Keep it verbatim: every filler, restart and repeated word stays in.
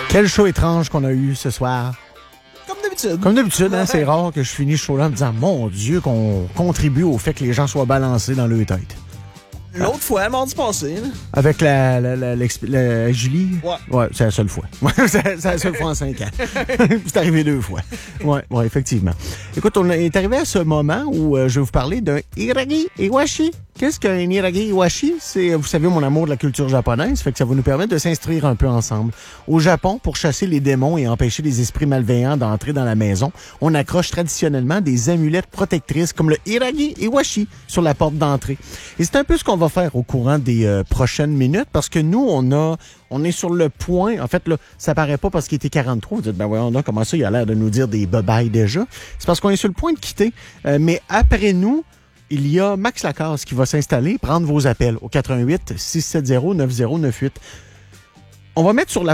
Quel show étrange qu'on a eu ce soir. Comme d'habitude. Comme d'habitude, hein, c'est rare que je finisse ce show-là en me disant « Mon Dieu, qu'on contribue au fait que les gens soient balancés dans leur tête. » L'autre fois, mardi passé. Là. Avec la, la, la, la Julie? Ouais. Ouais, c'est la seule fois. c'est la seule fois en cinq ans. C'est arrivé deux fois. Ouais, ouais, effectivement. Écoute, on est arrivé à ce moment où euh, je vais vous parler d'un Iragi Iwashi. Qu'est-ce qu'un Iragi Iwashi? C'est, vous savez, mon amour de la culture japonaise, fait que ça va nous permettre de s'instruire un peu ensemble. Au Japon, pour chasser les démons et empêcher les esprits malveillants d'entrer dans la maison, on accroche traditionnellement des amulettes protectrices comme le Iragi Iwashi sur la porte d'entrée. Et c'est un peu ce qu'on va faire au courant des euh, prochaines minutes parce que nous, on a, on est sur le point. En fait, là, ça paraît pas parce qu'il était quarante-trois. Vous dites, ben voyons donc, comment ça, il a l'air de nous dire des bye-bye déjà. C'est parce qu'on est sur le point de quitter. Euh, mais après nous, il y a Max Lacasse qui va s'installer, prendre vos appels au quatre un huit, six sept zéro, neuf zéro neuf huit. On va mettre sur la